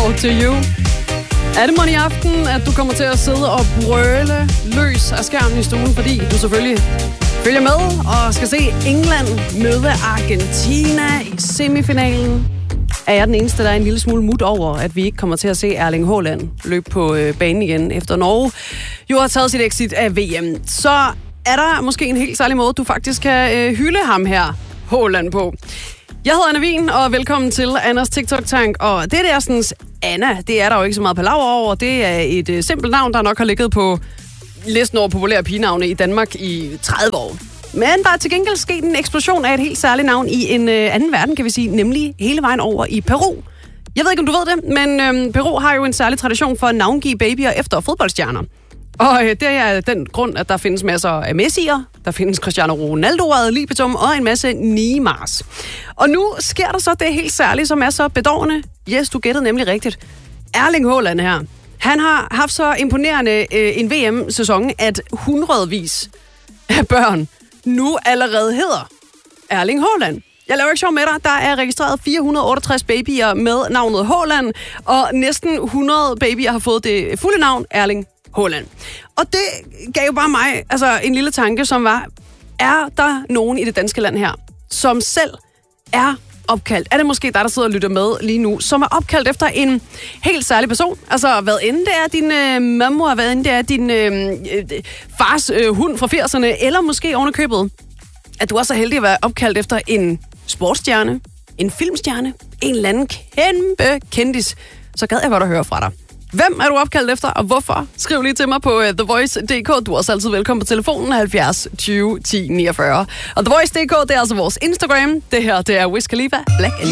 Talk to You. Er det mon i aften, at du kommer til at sidde og brøle løs af skærmen i stuen, fordi du selvfølgelig følger med og skal se England møde Argentina i semifinalen? Er jeg den eneste, der er en lille smule mut over, at vi ikke kommer til at se Erling Haaland løbe på banen igen, efter Norge jo har taget sit exit af VM? Så er der måske en helt særlig måde, du faktisk kan hylde ham her, Haaland, på. Jeg hedder Anna Wien, og velkommen til Annas TikTok-tank. Og det der sådan, Anna, det er der jo ikke så meget palaver over. Det er et simpelt navn, der nok har ligget på listen over populære pigenavne i Danmark i 30 år. Men der er til gengæld sket en eksplosion af et helt særligt navn i en anden verden, kan vi sige, nemlig hele vejen over i Peru. Jeg ved ikke, om du ved det, men Peru har jo en særlig tradition for at navngive babyer efter fodboldstjerner. Og det er den grund, at der findes masser af Messi'er, der findes Cristiano Ronaldo, Libitum og en masse Neymars. Og nu sker der så det helt særlige, som er så bedårende. Yes, du gættede nemlig rigtigt. Erling Haaland her. Han har haft så imponerende en VM-sæson, at hundredvis af børn nu allerede hedder Erling Haaland. Jeg laver ikke sjov med dig. Der er registreret 468 babyer med navnet Haaland, og næsten 100 babyer har fået det fulde navn Erling Haaland. Og det gav jo bare mig en lille tanke, som var, er der nogen i det danske land her, som selv er opkaldt? Er det måske dig, der sidder og lytter med lige nu, som er opkaldt efter en helt særlig person? Altså, hvad end det er din mamma, hvad end det er din fars hund fra 80'erne, eller måske ovenikøbet, at du er så heldig at være opkaldt efter en sportsstjerne, en filmstjerne, en eller anden kæmpe kendis, så gad jeg godt at høre fra dig. Hvem er du opkaldt efter, og hvorfor? Skriv lige til mig på TheVoice.dk. Du er også altid velkommen på telefonen 70 20 10 49. Og TheVoice.dk, det er altså vores Instagram. Det her, det er Wiz Khalifa, Black and